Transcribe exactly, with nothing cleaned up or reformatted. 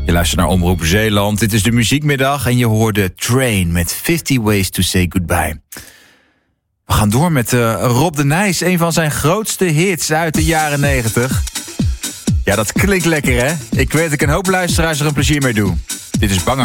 Je luistert naar Omroep Zeeland. Dit is de muziekmiddag en je hoorde Train met fifty ways to say goodbye. We gaan door met uh, Rob de Nijs, een van zijn grootste hits uit de jaren negentig. Ja, dat klinkt lekker, hè? Ik weet dat ik een hoop luisteraars er een plezier mee doe. Dit is Bange